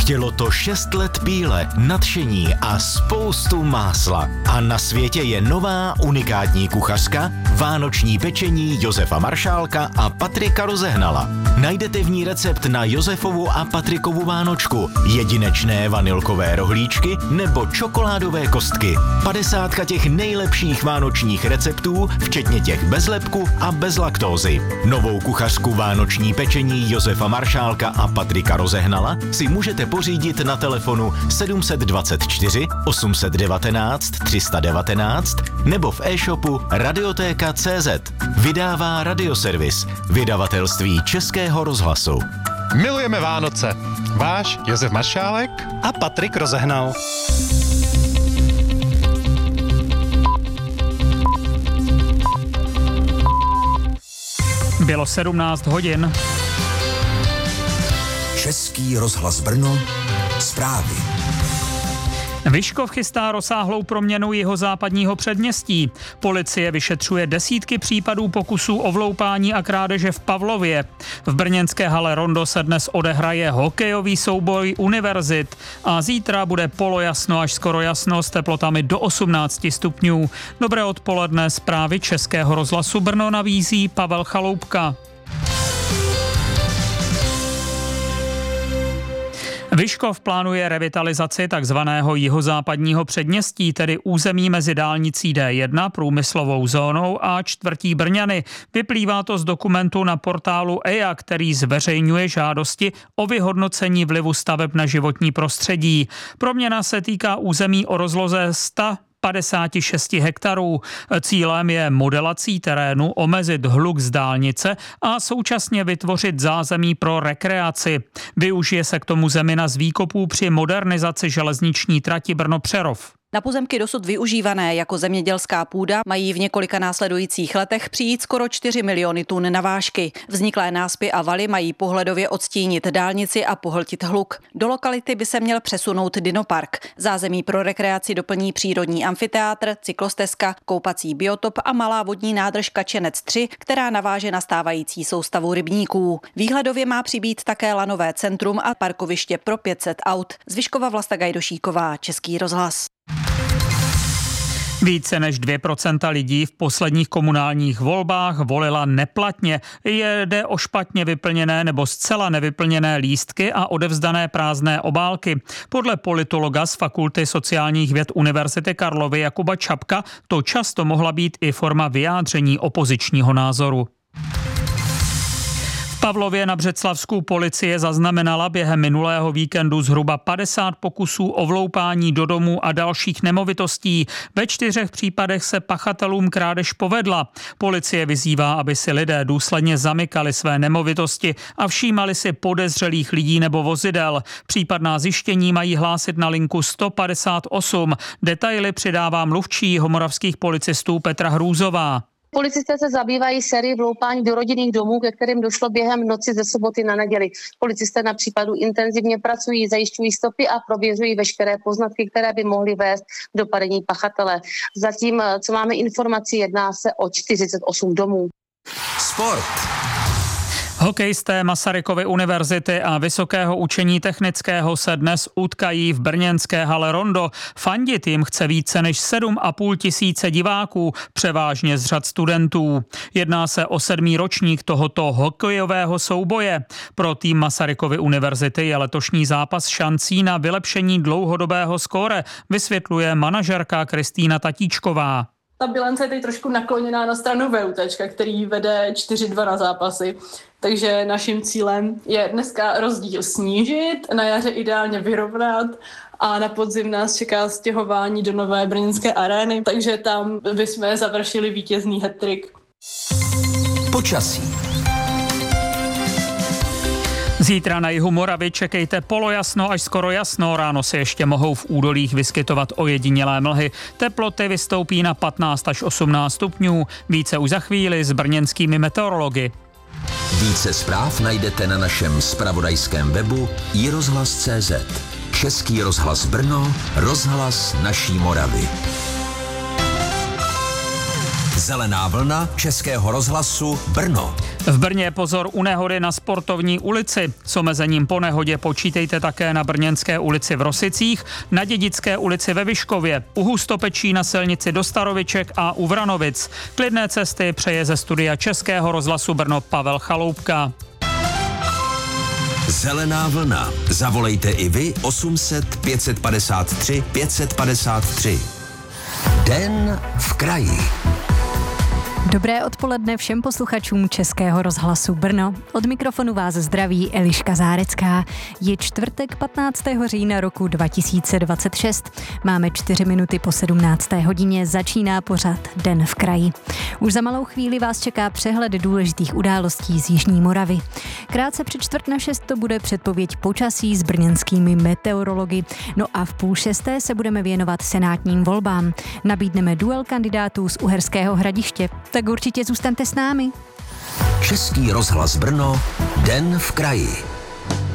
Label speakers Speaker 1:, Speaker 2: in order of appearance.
Speaker 1: Chtělo to 6 let píle, nadšení a spoustu másla. A na světě je nová unikátní kuchařka, vánoční pečení Josefa Maršálka a Patrika Rozehnala. Najdete v ní recept na Josefovu a Patrikovu vánočku, jedinečné vanilkové rohlíčky nebo čokoládové kostky. 50 těch nejlepších vánočních receptů, včetně těch bez lepku a bez laktózy. Novou kuchařku vánoční pečení Josefa Maršálka a Patrika Rozehnala si můžete pořídit na telefonu 724 819 319 nebo v e-shopu radiotéka.cz. Vydává Radioservis, vydavatelství Českého rozhlasu.
Speaker 2: Milujeme Vánoce. Váš Josef Maršálek
Speaker 3: a Patrik Rozehnal.
Speaker 4: Bylo 17 hodin.
Speaker 5: Český rozhlas Brno, zprávy.
Speaker 4: Vyškov chystá rozsáhlou proměnu jihozápadního předměstí. Policie vyšetřuje desítky případů pokusů o vloupání a krádeže v Pavlově. V brněnské hale Rondo se dnes odehraje hokejový souboj univerzit a zítra bude polojasno až skoro jasno s teplotami do 18 stupňů. Dobré odpoledne, zprávy Českého rozhlasu Brno nabízí Pavel Chaloupka. Vyškov plánuje revitalizaci takzvaného jihozápadního předměstí, tedy území mezi dálnicí D1, průmyslovou zónou a čtvrtí Brňany. Vyplývá to z dokumentu na portálu EIA, který zveřejňuje žádosti o vyhodnocení vlivu staveb na životní prostředí. Proměna se týká území o rozloze 156 hektarů. Cílem je modelací terénu, omezit hluk z dálnice a současně vytvořit zázemí pro rekreaci. Využije se k tomu zemina z výkopů při modernizaci železniční trati Brno-Přerov.
Speaker 6: Na pozemky dosud využívané jako zemědělská půda mají v několika následujících letech přijít skoro 4 miliony tun navážky. Vzniklé náspy a valy mají pohledově odstínit dálnici a pohltit hluk. Do lokality by se měl přesunout dinopark. Zázemí pro rekreaci doplní přírodní amfiteátr, cyklostezka, koupací biotop a malá vodní nádrž Kačenec 3, která naváže na stávající soustavu rybníků. Výhledově má přibýt také lanové centrum a parkoviště pro 500 aut. Z Vyškova Vlasta Gajdošíková, Český rozhlas.
Speaker 4: Více než 2% lidí v posledních komunálních volbách volila neplatně. Jde o špatně vyplněné nebo zcela nevyplněné lístky a odevzdané prázdné obálky. Podle politologa z Fakulty sociálních věd Univerzity Karlovy Jakuba Čapka to často mohla být i forma vyjádření opozičního názoru. V Pavlově na Břeclavsku policie zaznamenala během minulého víkendu zhruba 50 pokusů o vloupání do domů a dalších nemovitostí. Ve 4 případech se pachatelům krádež povedla. Policie vyzývá, aby si lidé důsledně zamykali své nemovitosti a všímali si podezřelých lidí nebo vozidel. Případná zjištění mají hlásit na linku 158. Detaily přidává mluvčí jihomoravských policistů Petra Hrůzová.
Speaker 7: Policisté se zabývají sérii vloupání do rodinných domů, ke kterým došlo během noci ze soboty na neděli. Policisté na případu intenzivně pracují, zajišťují stopy a prověřují veškeré poznatky, které by mohly vést k dopadení pachatele. Zatím, co máme informaci, jedná se o 48 domů.
Speaker 5: Sport.
Speaker 4: Hokejisté Masarykovy univerzity a Vysokého učení technického se dnes utkají v brněnské hale Rondo. Fandit jim chce více než 7,5 tisíce diváků, převážně z řad studentů. Jedná se o 7. ročník tohoto hokejového souboje. Pro tým Masarykovy univerzity je letošní zápas šancí na vylepšení dlouhodobého skóre, vysvětluje manažerka Kristýna Tatíčková.
Speaker 8: Ta bilance je teď trošku nakloněná na stranu VUTčka, který vede 4-2 na zápasy. Takže naším cílem je dneska rozdíl snížit, na jaře ideálně vyrovnat a na podzim nás čeká stěhování do nové brněnské arény, takže tam bychom završili vítězný hat-trick.
Speaker 5: Počasí.
Speaker 4: Zítra na jihu Moravy čekejte polojasno až skoro jasno, ráno se ještě mohou v údolích vyskytovat ojedinělé mlhy. Teploty vystoupí na 15 až 18 stupňů, více už za chvíli s brněnskými meteorology.
Speaker 5: Více zpráv najdete na našem zpravodajském webu iRozhlas.cz. Český rozhlas Brno, rozhlas naší Moravy. Zelená vlna Českého rozhlasu Brno.
Speaker 4: V Brně pozor u nehody na Sportovní ulici. S omezením po nehodě počítejte také na Brněnské ulici v Rosicích, na Dědické ulici ve Vyškově, u Hustopečí na silnici do Staroviček a u Vranovic. Klidné cesty přeje ze studia Českého rozhlasu Brno Pavel Chaloupka.
Speaker 5: Zelená vlna. Zavolejte i vy 800 553 553. Den v kraji.
Speaker 3: Dobré odpoledne všem posluchačům Českého rozhlasu Brno. Od mikrofonu vás zdraví Eliška Zárecká. Je čtvrtek 15. října roku 2026. Máme 4 minuty po 17. hodině, začíná pořad Den v kraji. Už za malou chvíli vás čeká přehled důležitých událostí z Jižní Moravy. Krátce před 5:45 to bude předpověď počasí s brněnskými meteorology. No a v 5:30 se budeme věnovat senátním volbám. Nabídneme duel kandidátů z Uherského Hradiště. Tak určitě zůstaňte s námi.
Speaker 5: Český rozhlas Brno, Den v kraji.